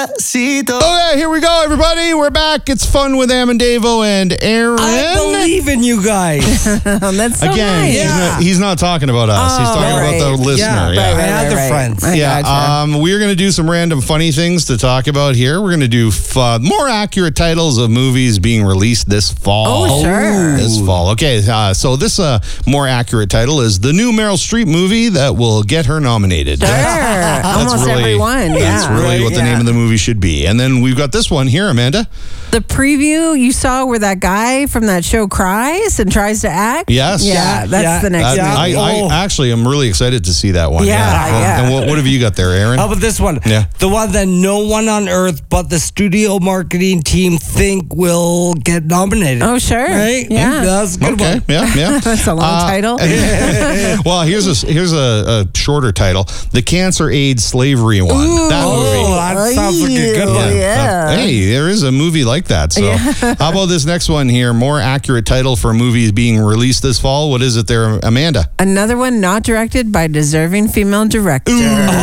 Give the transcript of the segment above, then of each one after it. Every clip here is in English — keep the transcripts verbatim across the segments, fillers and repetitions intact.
Okay, here we go, everybody. We're back. It's Fun with Amandavo and Aaron. I believe in you guys. That's so Again, nice. he's, Yeah. not, he's not talking about us. he's Oh, talking right. about the listener. Yeah, Yeah. right, right. other friends. I Yeah, gotcha. um, we're going to do some random funny things to talk about here. We're going to do f- uh, more accurate titles of movies being released this fall. Oh, sure. This fall. Okay, uh, so this uh, more accurate title is the new Meryl Streep movie that will get her nominated. Sure. Almost really, every one. That's Yeah. really Right, what the yeah. name of the movie should be. And then we've got this one here, Amanda. The preview you saw where that guy from that show cries and tries to act? Yes. Yeah, Yeah, that's yeah. the next Uh, one. I, Oh. I actually am really excited to see that one. Yeah, yeah. And what, what have you got there, Aaron? How about this one? Yeah. The one that no one on earth but the studio marketing team think will get nominated. Oh, sure. Right? Yeah. That's a good Okay, one. yeah, yeah. That's a long Uh, title. Well, here's a here's a, a shorter title: the Cancer, AIDS, Slavery one. Ooh. That movie. Oh, that sounds like a good Ooh, one. Yeah. Uh, hey, there is a movie like that. So, how about this next one here? More accurate title for movies being released this fall. What is it there, Amanda? Another one not directed by deserving female director.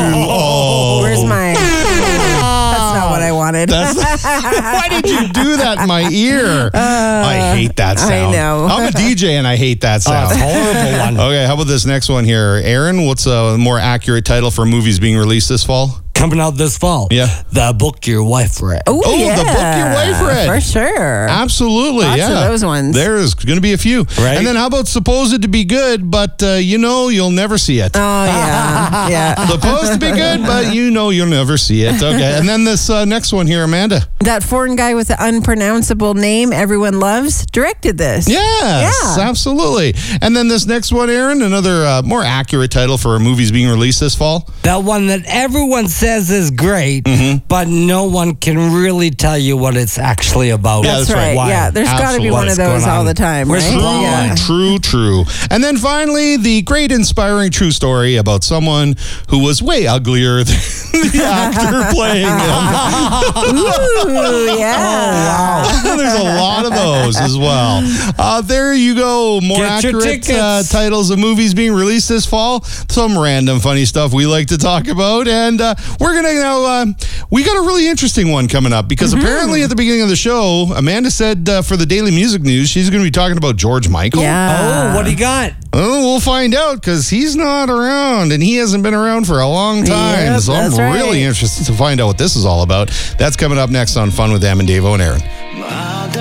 Oh, Where's my... That's not what I wanted. That's, why did you do that in my ear? I hate that sound. I know. I'm a D J and I hate that Oh, sound. it's a horrible one. Okay, how about this next one here? Aaron, what's a more accurate title for movies being released this fall? Coming out this fall. Yeah. The book your wife read. Oh, Oh, the yeah. book your wife read. For sure. Absolutely, Lots yeah. of those ones. There's going to be a few. Right. And then how about supposed to be good, but uh, you know you'll never see it? Oh, yeah. Yeah. Supposed to be good, but you know you'll never see it. Okay. And then this uh, next one here, Amanda. That foreign guy with the unpronounceable name everyone loves directed this. Yes, Yeah. absolutely. And then this next one, Aaron, another uh, more accurate title for movies being released this fall. That one that everyone says is great, Mm-hmm. but no one can really tell you what it's actually about. Yeah, That's that's right. right. Why? Yeah, there's got to be Absolutely. one of What's those going all on? the time, Where's right? the wrong Yeah. one? True, true. And then finally, the great inspiring true story about someone who was way uglier than the actor playing him. Ooh, yeah. There's a lot of those as well. Uh, there you go. More Get your accurate tickets. uh, titles of movies being released this fall. Some random funny stuff we like to talk about. And uh, we're going to now, uh, we got a really interesting one coming up because Mm-hmm. apparently at the beginning of the show, Amanda said uh, for the Daily Music News, she's going to be talking about George Michael. Yeah. Oh, what do you got? Oh, we'll find out because he's not around and he hasn't been around for a long time. Yep, so I'm that's right. really interested to find out what this is all about. That's coming up next on Fun with Amandavo and Aaron.